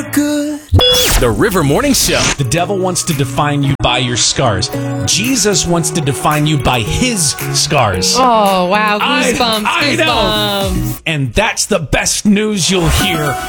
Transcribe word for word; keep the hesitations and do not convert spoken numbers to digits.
good. The River Morning Show. The devil wants to define you by your scars. Jesus wants to define you by his scars. Oh, wow. I- Goosebumps. I know. Goosebumps. And that's the best news you'll hear